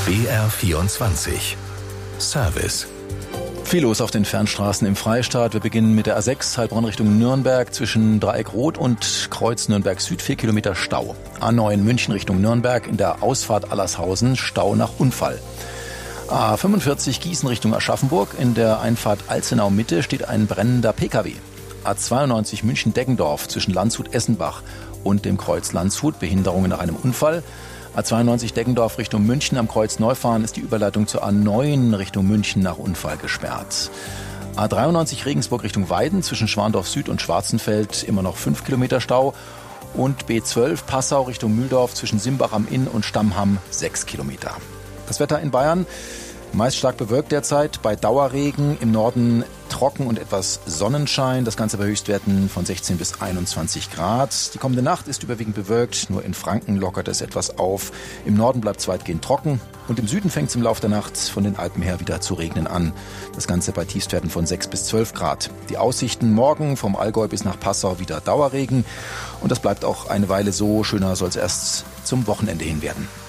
BR24 Service. Viel los auf den Fernstraßen im Freistaat. Wir beginnen mit der A6 Heilbronn Richtung Nürnberg zwischen Dreieck Rot und Kreuz Nürnberg Süd, 4 Kilometer Stau. A9 München Richtung Nürnberg in der Ausfahrt Allershausen, Stau nach Unfall. A45 Gießen Richtung Aschaffenburg, in der Einfahrt Alzenau Mitte steht ein brennender Pkw. A92 München Deggendorf zwischen Landshut-Essenbach und dem Kreuz Landshut, Behinderungen nach einem Unfall. A92 Deggendorf Richtung München am Kreuz Neufahren ist die Überleitung zur A9 Richtung München nach Unfall gesperrt. A93 Regensburg Richtung Weiden zwischen Schwandorf Süd und Schwarzenfeld immer noch 5 Kilometer Stau. Und B12 Passau Richtung Mühldorf zwischen Simbach am Inn und Stammham 6 Kilometer. Das Wetter in Bayern, meist stark bewölkt derzeit, bei Dauerregen, im Norden trocken und etwas Sonnenschein. Das Ganze bei Höchstwerten von 16 bis 21 Grad. Die kommende Nacht ist überwiegend bewölkt, nur in Franken lockert es etwas auf. Im Norden bleibt es weitgehend trocken und im Süden fängt es im Laufe der Nacht von den Alpen her wieder zu regnen an. Das Ganze bei Tiefstwerten von 6 bis 12 Grad. Die Aussichten morgen vom Allgäu bis nach Passau wieder Dauerregen und das bleibt auch eine Weile so. Schöner soll es erst zum Wochenende hin werden.